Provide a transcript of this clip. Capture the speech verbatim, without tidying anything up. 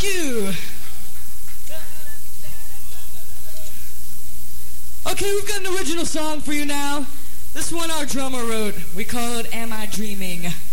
you. Okay, we've got an original song for you now. This one our drummer wrote. We call it Am I Dreaming?